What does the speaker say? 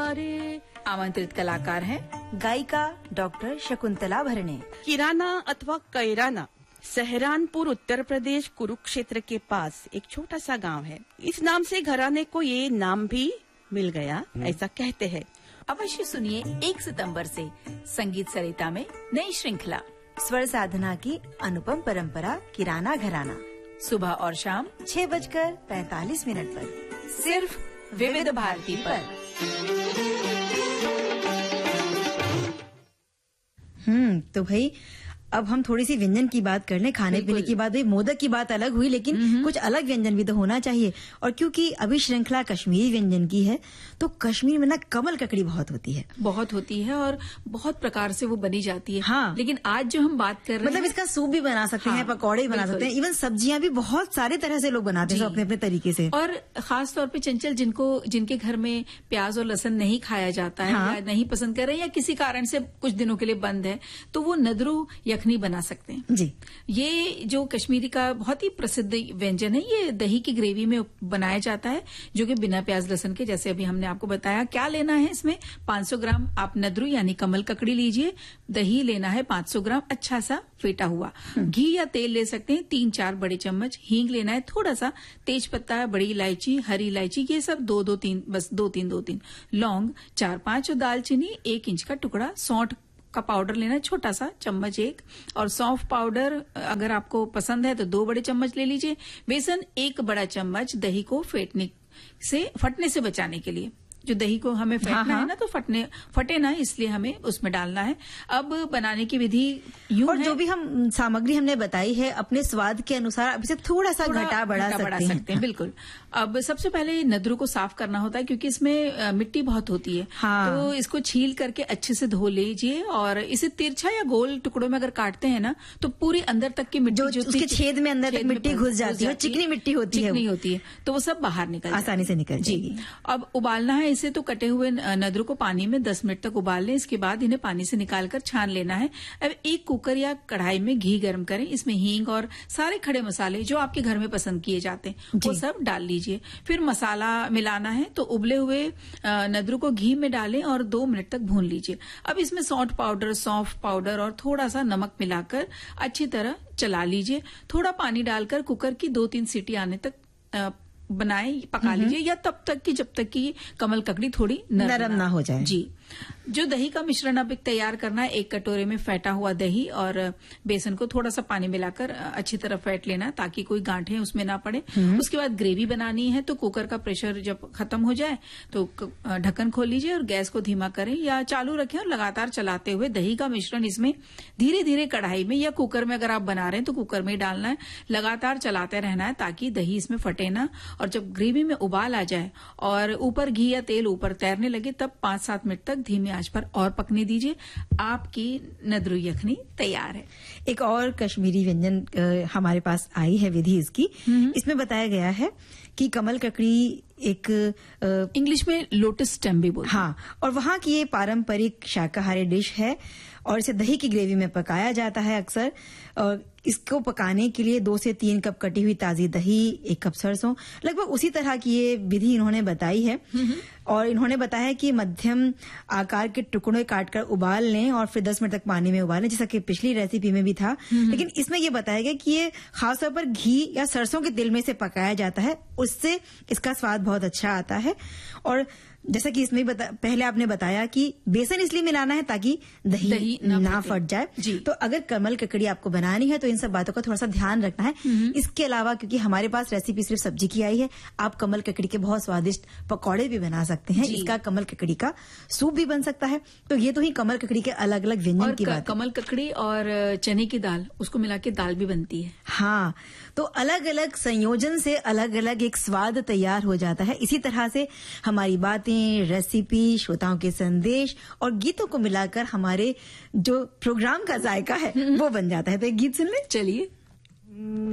हमारे आमंत्रित कलाकार हैं गायिका डॉक्टर शकुंतला भरणे। किराना अथवा कैराना सहरानपुर उत्तर प्रदेश कुरुक्षेत्र के पास एक छोटा सा गांव है। इस नाम से घराने को ये नाम भी मिल गया, ऐसा कहते हैं। अवश्य सुनिए 1 सितंबर से संगीत सरिता में नई श्रृंखला स्वर साधना की अनुपम परंपरा किराना घराना, सुबह और शाम 6:45 पर सिर्फ विविध भारती पर। तो भाई अब हम थोड़ी सी व्यंजन की बात कर लें। खाने पीने की बात हुई, मोदक की बात अलग हुई, लेकिन कुछ अलग व्यंजन भी तो होना चाहिए। और क्योंकि अभी श्रृंखला कश्मीरी व्यंजन की है, तो कश्मीर में ना कमल ककड़ी बहुत होती है। बहुत होती है और बहुत प्रकार से वो बनी जाती है। हाँ। लेकिन आज जो हम बात कर रहे हैं, मतलब इसका सूप भी बना सकते हैं, पकौड़े भी बना सकते हैं, इवन सब्जियां भी बहुत सारे तरह से लोग बनाते हैं अपने अपने तरीके से। और खास तौर पे चंचल जिनके घर में प्याज और लहसुन नहीं खाया जाता है, या नहीं पसंद कर रहे हैं, या किसी कारण से कुछ दिनों के लिए बंद है, तो वो नदरू यखनी बना सकते हैं। जी, ये जो कश्मीरी का बहुत ही प्रसिद्ध व्यंजन है, ये दही की ग्रेवी में बनाया जाता है, जो कि बिना प्याज लहसुन के, जैसे अभी हमने आपको बताया। क्या लेना है इसमें? 500 ग्राम आप नदरू यानी कमल ककड़ी लीजिए। दही लेना है 500 ग्राम अच्छा सा फेटा हुआ। घी या तेल ले सकते हैं 3-4 बड़े चम्मच। हींग लेना है थोड़ा सा। तेज पत्ता, बड़ी इलायची, हरी इलायची, ये सब 2-3 बस 2-3 लौंग, 4-5 दालचीनी, 1 इंच का टुकड़ा। सौंठ का पाउडर लेना है छोटा सा चम्मच 1, और सौंफ पाउडर अगर आपको पसंद है तो 2 बड़े चम्मच ले लीजिए। बेसन 1 बड़ा चम्मच, दही को फटने से बचाने के लिए। जो दही को हमें फेंटना है ना, तो फटे ना, इसलिए हमें उसमें डालना है। अब बनाने की विधि यूं और है, जो भी हम सामग्री हमने बताई है अपने स्वाद के अनुसार अब इसे थोड़ा सा घटा बढ़ा सकते हैं। बिल्कुल। अब सबसे पहले नदरू को साफ करना होता है, क्योंकि इसमें मिट्टी बहुत होती है। तो इसको छील करके अच्छे से धो लीजिए, और इसे तिरछा या गोल टुकड़ों में अगर काटते हैं ना, तो पूरी अंदर तक की मिट्टी जो उसके छेद में अंदर तक मिट्टी घुस जाती है, चिकनी मिट्टी होती है, तो वो सब बाहर आसानी से निकल जाएगी। अब उबालना है इसे, तो कटे हुए नदरू को पानी में 10 मिनट तक उबाल लें। इसके बाद इन्हें पानी से निकालकर छान लेना है। अब एक कुकर या कढ़ाई में घी गर्म करें, इसमें हींग और सारे खड़े मसाले जो आपके घर में पसंद किए जाते हैं वो सब डाल लीजिए। फिर मसाला मिलाना है, तो उबले हुए नदरू को घी में डालें और 2 मिनट तक भून लीजिए। अब इसमें सौंठ पाउडर, सौंफ पाउडर और थोड़ा सा नमक मिलाकर अच्छी तरह चला लीजिए। थोड़ा पानी डालकर कुकर की 2-3 सीटी आने तक पका लीजिए, या तब तक कि जब तक कि कमल ककड़ी थोड़ी नरम ना हो जाए। जी। जो दही का मिश्रण अब तैयार करना है, 1 कटोरे में फेंटा हुआ दही और बेसन को थोड़ा सा पानी मिलाकर अच्छी तरह फेंट लेना है, ताकि कोई गांठें उसमें ना पड़े। उसके बाद ग्रेवी बनानी है, तो कुकर का प्रेशर जब खत्म हो जाए तो ढक्कन खोल लीजिए और गैस को धीमा करें या चालू रखें, और लगातार चलाते हुए दही का मिश्रण इसमें धीरे धीरे कढ़ाई में या कुकर में, अगर आप बना रहे हैं तो कुकर में ही डालना है। लगातार चलाते रहना है ताकि दही इसमें फटे ना। और जब ग्रेवी में उबाल आ जाए और ऊपर घी या तेल ऊपर तैरने लगे, तब 5-7 मिनट तक धीमी आंच पर और पकने दीजिए। आपकी नदरू यखनी तैयार है। एक और कश्मीरी व्यंजन हमारे पास आई है विधि इसकी। इसमें बताया गया है कि कमल ककड़ी एक इंग्लिश में लोटस स्टेम भी बोलते हैं। हाँ, और वहाँ की ये पारंपरिक शाकाहारी डिश है, और इसे दही की ग्रेवी में पकाया जाता है अक्सर। और इसको पकाने के लिए 2 से 3 कप कटी हुई ताजी दही, 1 कप सरसों, लगभग उसी तरह की ये विधि इन्होंने बताई है। और इन्होंने बताया कि मध्यम आकार के टुकड़े काटकर उबाल लें और फिर 10 मिनट तक पानी में उबालें, जैसा कि पिछली रेसिपी में भी था। लेकिन इसमें ये बताया गया कि ये खासतौर पर घी या सरसों के तेल में से पकाया जाता है, उससे इसका स्वाद बहुत अच्छा आता है। और जैसा कि इसमें पहले आपने बताया कि बेसन इसलिए मिलाना है ताकि दही ना फट जाए। तो अगर कमल ककड़ी आपको बनानी है तो इन सब बातों का थोड़ा सा ध्यान रखना है। इसके अलावा, क्योंकि हमारे पास रेसिपी सिर्फ सब्जी की आई है, आप कमल ककड़ी के बहुत स्वादिष्ट पकौड़े भी बना सकते हैं। इसका कमल ककड़ी का सूप भी बन सकता है। तो ये तो ही कमल ककड़ी के अलग अलग व्यंजन की बात। कमल ककड़ी और चने की दाल, उसको मिला के दाल भी बनती है। हाँ, तो अलग अलग संयोजन से अलग अलग एक स्वाद तैयार हो जाता है। इसी तरह से हमारी बातें, रेसिपी, श्रोताओं के संदेश और गीतों को मिलाकर हमारे जो प्रोग्राम का जायका है वो बन जाता है। तो एक गीत सुन ले। चलिए।